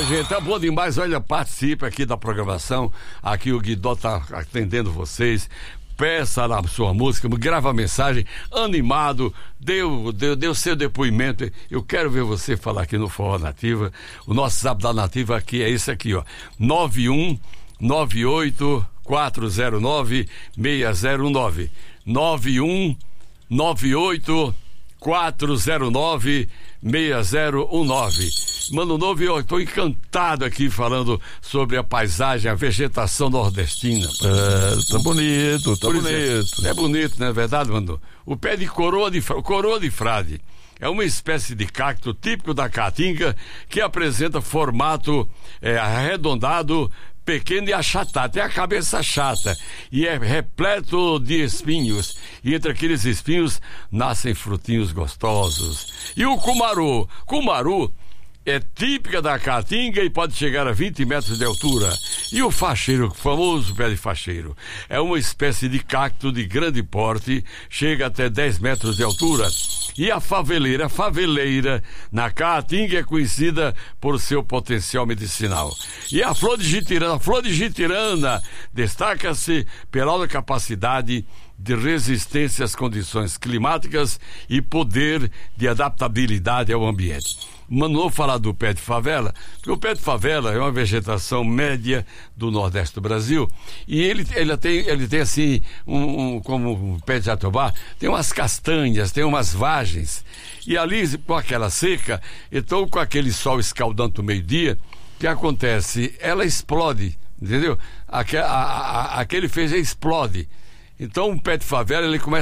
gente, tá bom demais. Olha, participe aqui da programação. Aqui o Guidó tá atendendo vocês. Peça na sua música, grava a mensagem, animado, deu seu depoimento. Eu quero ver você falar aqui no Forró Nativa. O nosso zap da Nativa aqui é esse aqui, ó. 9198-409-6019. 9198-409-6019. Mano Novo, eu estou encantado aqui falando sobre a paisagem, a vegetação nordestina. Tá bonito, tá bonito. É bonito, não é verdade, Mano? O pé de coroa de frade é uma espécie de cacto típico da Caatinga que apresenta formato arredondado, pequeno e achatado, tem a cabeça chata e é repleto de espinhos, e entre aqueles espinhos nascem frutinhos gostosos. E o cumaru é típica da Caatinga e pode chegar a 20 metros de altura. E o facheiro, o famoso pé de facheiro, é uma espécie de cacto de grande porte, chega até 10 metros de altura. E a faveleira na Caatinga é conhecida por seu potencial medicinal. E a flor de jitirana destaca-se pela alta capacidade de resistência às condições climáticas e poder de adaptabilidade ao ambiente. Mandou falar do pé de favela, porque o pé de favela é uma vegetação média do Nordeste do Brasil, e ele tem assim, como um pé de jatobá, tem umas castanhas, tem umas vagens, e ali, com aquela seca, então com aquele sol escaldante do meio-dia, o que acontece? Ela explode, entendeu? Aquele feijão explode. Então, um pé de favela, ele começa